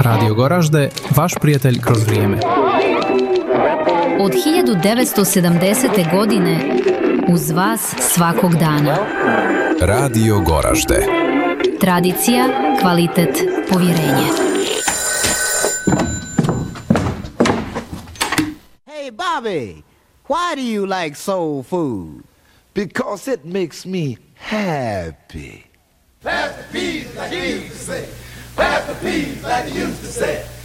Radio Goražde, vaš prijatelj kroz vrijeme. Od 1970. godine uz vas svakog dana. Radio Goražde. Tradicija, kvalitet, povjerenje. Hey Bobby, why do you like soul food? Because it makes me happy. Pass the peas like you used to say. Pass the peas like you used to say.